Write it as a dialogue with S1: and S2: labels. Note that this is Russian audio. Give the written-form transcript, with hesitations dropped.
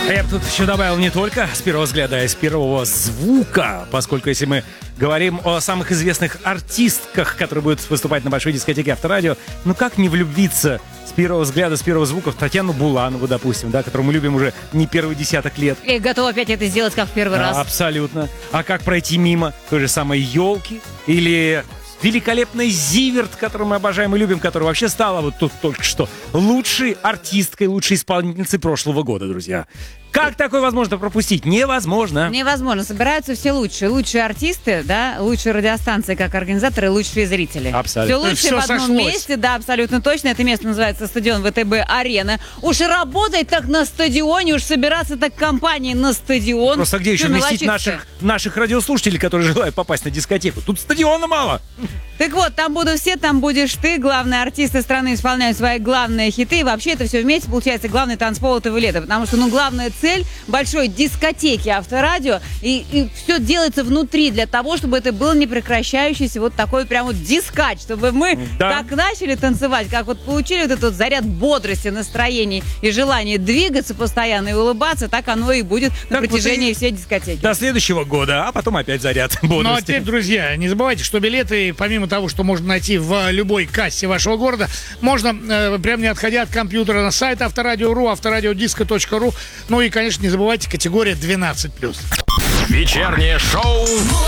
S1: А я бы тут еще добавил не только с первого взгляда, а и с первого звука, поскольку если мы говорим о самых известных артистках, которые будут выступать на большой дискотеке Авторадио, ну как не влюбиться с первого взгляда, с первого звука в Татьяну Буланову, допустим, да, которую мы любим уже не первый десяток лет.
S2: И готова опять это сделать, как в первый раз.
S1: Абсолютно. А как пройти мимо той же самой елки или великолепный Зиверт, которую мы обожаем и любим, которая вообще стала вот тут только что лучшей артисткой, лучшей исполнительницей прошлого года, друзья. Как такое возможно пропустить? Невозможно.
S2: Невозможно. Собираются все лучшие. Лучшие артисты, да, лучшие радиостанции как организаторы, лучшие зрители.
S1: Абсолютно.
S2: Все лучшее в одном месте, да, абсолютно точно. Это место называется стадион ВТБ-Арена. Уж и работать так на стадионе, уж собираться так компанией на стадион.
S1: Просто где еще вместить наших радиослушателей, которые желают попасть на дискотеку? Тут стадиона мало.
S2: Так вот, там буду все, там будешь ты. Главные артисты страны исполняют свои главные хиты. И вообще это все вместе получается главный танцпол этого лета. Потому что, главная цель большой дискотеки Авторадио. И все делается внутри для того, чтобы это был непрекращающийся вот такой прям вот дискач. Чтобы мы так начали танцевать, как вот получили вот этот заряд бодрости, настроения и желания двигаться постоянно и улыбаться, так оно и будет на протяжении всей дискотеки.
S1: До следующего года, а потом опять заряд бодрости.
S3: Ну а теперь, друзья, не забывайте, что билеты, помимо того, что можно найти в любой кассе вашего города, можно, прям не отходя от компьютера, на сайт Авторадио.ру, авторадиодиско.ру. Ну и, конечно, не забывайте, категория 12+.
S4: Вечернее шоу